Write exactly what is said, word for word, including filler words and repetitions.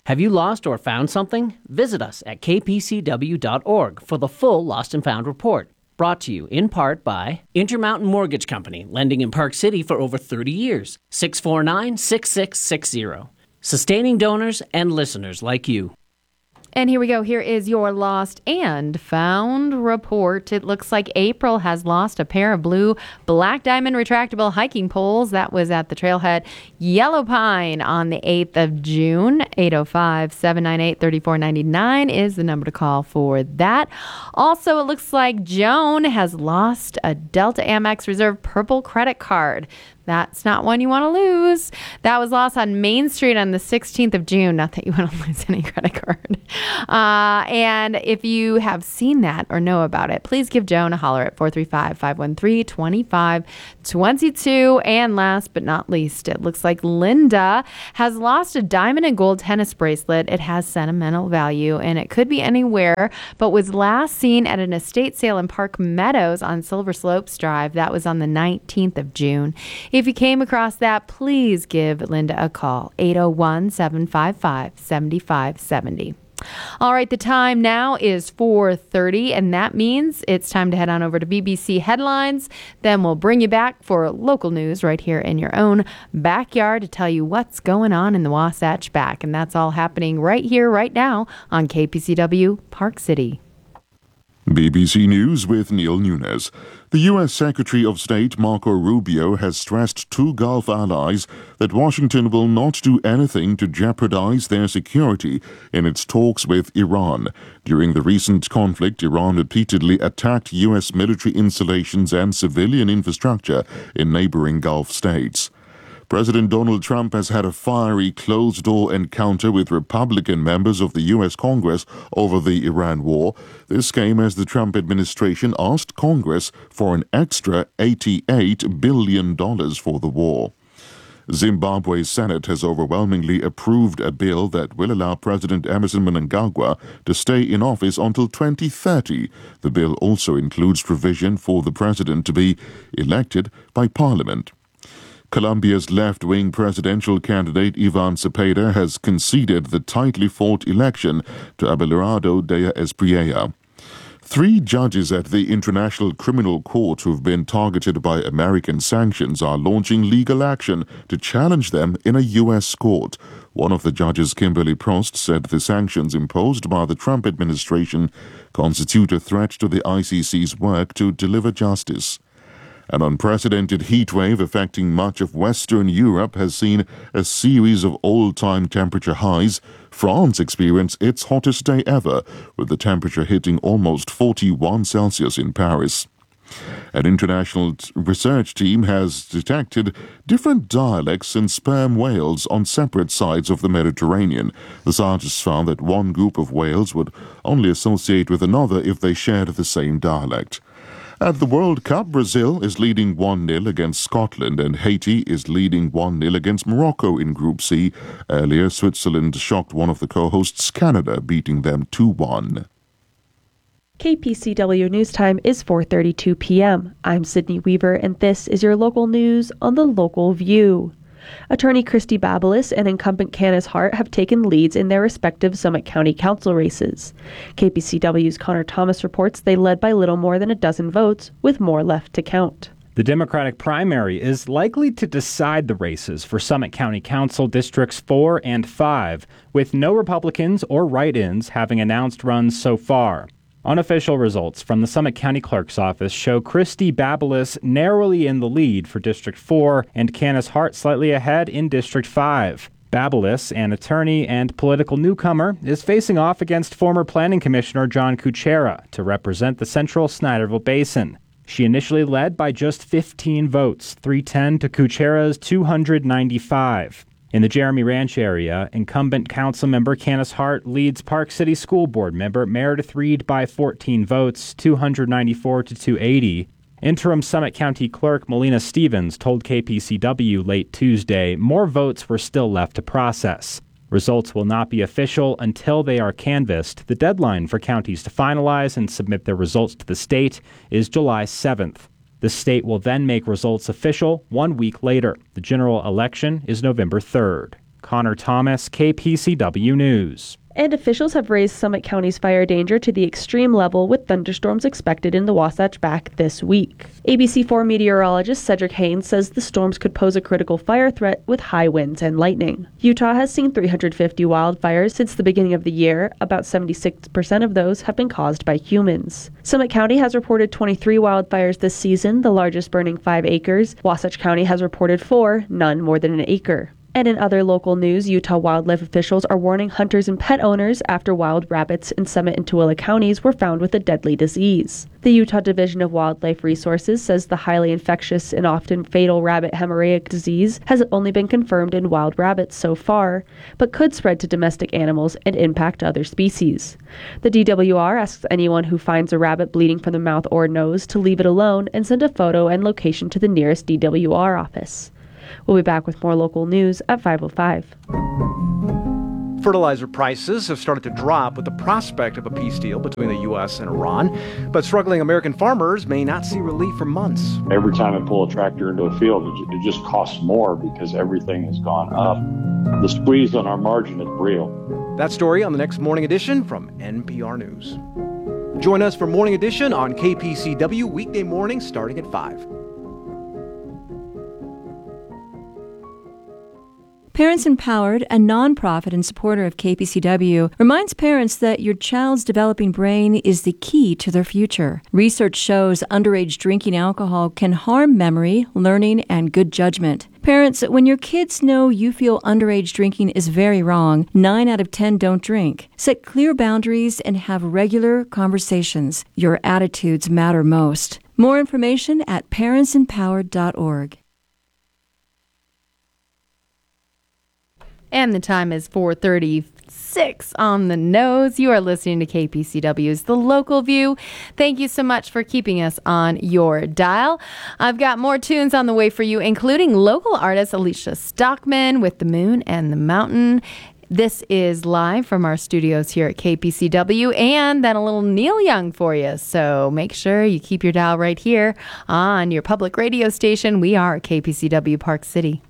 Have you lost or found something? Visit us at k p c w dot org for the full Lost and Found report. Brought to you in part by Intermountain Mortgage Company, lending in Park City for over thirty years. six four nine, six six six zero. Sustaining donors and listeners like you. And here we go. Here is your lost and found report. It looks like April has lost a pair of blue Black Diamond retractable hiking poles. That was at the trailhead Yellow Pine on the eighth of June. eight oh five, seven nine eight, three four nine nine is the number to call for that. Also, it looks like Joan has lost a Delta Amex Reserve purple credit card. That's not one you want to lose. That was lost on Main Street on the sixteenth of June. Not that you want to lose any credit card. Uh, and if you have seen that or know about it, please give Joan a holler at four three five, five one three, two five two two. And last but not least, it looks like Linda has lost a diamond and gold tennis bracelet. It has sentimental value and it could be anywhere, but was last seen at an estate sale in Park Meadows on Silver Slopes Drive. That was on the nineteenth of June. If you came across that, please give Linda a call, eight oh one, seven five five, seven five seven oh. All right, the time now is four thirty, and that means it's time to head on over to B B C Headlines. Then we'll bring you back for local news right here in your own backyard to tell you what's going on in the Wasatch Back. And that's all happening right here, right now on K P C W Park City. B B C News with Neil Nunes. The U S Secretary of State Marco Rubio has stressed to Gulf allies that Washington will not do anything to jeopardize their security in its talks with Iran. During the recent conflict, Iran repeatedly attacked U S military installations and civilian infrastructure in neighboring Gulf states. President Donald Trump has had a fiery closed-door encounter with Republican members of the U S Congress over the Iran war. This came as the Trump administration asked Congress for an extra eighty-eight billion dollars for the war. Zimbabwe's Senate has overwhelmingly approved a bill that will allow President Emmerson Mnangagwa to stay in office until twenty thirty. The bill also includes provision for the president to be elected by Parliament. Colombia's left-wing presidential candidate Ivan Cepeda has conceded the tightly fought election to Abelardo de Espriella. Three judges at the International Criminal Court who've been targeted by American sanctions are launching legal action to challenge them in a U S court. One of the judges, Kimberly Prost, said the sanctions imposed by the Trump administration constitute a threat to the I C C's work to deliver justice. An unprecedented heat wave affecting much of Western Europe has seen a series of all-time temperature highs. France experienced its hottest day ever, with the temperature hitting almost forty-one Celsius in Paris. An international t- research team has detected different dialects in sperm whales on separate sides of the Mediterranean. The scientists found that one group of whales would only associate with another if they shared the same dialect. At the World Cup, Brazil is leading one nil against Scotland and Haiti is leading one nil against Morocco in Group C. Earlier, Switzerland shocked one of the co-hosts, Canada, beating them two one. K P C W News Time is four thirty-two p.m. I'm Sydney Weaver, and this is your local news on the Local View. Attorney Christy Babelis and incumbent Candace Hart have taken leads in their respective Summit County Council races. K P C W's Connor Thomas reports they led by little more than a dozen votes, with more left to count. The Democratic primary is likely to decide the races for Summit County Council Districts four and five, with no Republicans or write-ins having announced runs so far. Unofficial results from the Summit County Clerk's office show Christy Babelis narrowly in the lead for District four and Candace Hart slightly ahead in District five. Babelis, an attorney and political newcomer, is facing off against former Planning Commissioner John Kuchera to represent the Central Snyderville Basin. She initially led by just fifteen votes, three ten to Kuchera's two hundred ninety-five. In the Jeremy Ranch area, incumbent council member Candace Hart leads Park City School Board member Meredith Reed by fourteen votes, two hundred ninety-four to two eighty. Interim Summit County Clerk Melina Stevens told K P C W late Tuesday more votes were still left to process. Results will not be official until they are canvassed. The deadline for counties to finalize and submit their results to the state is July seventh. The state will then make results official one week later. The general election is November third. Connor Thomas, K P C W News. And officials have raised Summit County's fire danger to the extreme level with thunderstorms expected in the Wasatch Back this week. A B C four meteorologist Cedric Haynes says the storms could pose a critical fire threat with high winds and lightning. Utah has seen three hundred fifty wildfires since the beginning of the year. About seventy-six percent of those have been caused by humans. Summit County has reported twenty-three wildfires this season, the largest burning five acres. Wasatch County has reported four, none more than an acre. And in other local news, Utah wildlife officials are warning hunters and pet owners after wild rabbits in Summit and Tooele counties were found with a deadly disease. The Utah Division of Wildlife Resources says the highly infectious and often fatal rabbit hemorrhagic disease has only been confirmed in wild rabbits so far, but could spread to domestic animals and impact other species. The D W R asks anyone who finds a rabbit bleeding from the mouth or nose to leave it alone and send a photo and location to the nearest D W R office. We'll be back with more local news at five oh five. Fertilizer prices have started to drop with the prospect of a peace deal between the U S and Iran, but struggling American farmers may not see relief for months. Every time I pull a tractor into a field, it just costs more because everything has gone up. The squeeze on our margin is real. That story on the next Morning Edition from N P R News. Join us for Morning Edition on K P C W weekday mornings starting at five. Parents Empowered, a nonprofit and supporter of K P C W, reminds parents that your child's developing brain is the key to their future. Research shows underage drinking alcohol can harm memory, learning, and good judgment. Parents, when your kids know you feel underage drinking is very wrong, nine out of ten don't drink. Set clear boundaries and have regular conversations. Your attitudes matter most. More information at parents empowered dot org. And the time is four thirty-six on the nose. You are listening to K P C W's The Local View. Thank you so much for keeping us on your dial. I've got more tunes on the way for you, including local artist Alicia Stockman with The Moon and the Mountain. This is live from our studios here at K P C W, and then a little Neil Young for you. So make sure you keep your dial right here on your public radio station. We are K P C W Park City.